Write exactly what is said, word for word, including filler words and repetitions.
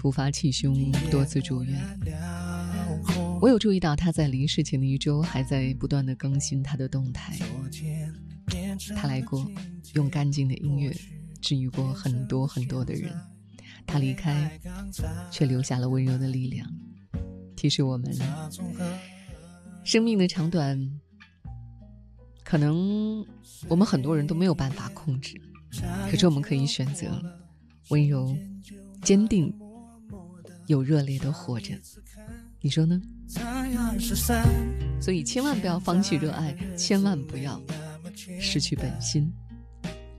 突发气凶，多次住院。我有注意到他在离世前的一周还在不断地更新他的动态。他来过，用干净的音乐治愈过很多很多的人。他离开，却留下了温柔的力量，提示我们生命的长短可能我们很多人都没有办法控制，可是我们可以选择温柔、坚定又热烈地活着，你说呢？所以千万不要放弃热爱，千万不要失去本心。